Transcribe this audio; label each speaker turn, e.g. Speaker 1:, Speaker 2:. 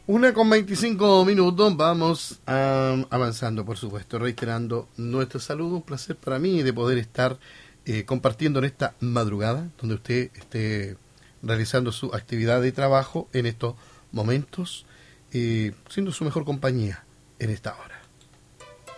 Speaker 1: 1:25, vamos avanzando, por supuesto, reiterando nuestro saludo. Un placer para mí de poder estar compartiendo en esta madrugada, donde usted esté realizando su actividad de trabajo en estos momentos, siendo su mejor compañía en esta hora.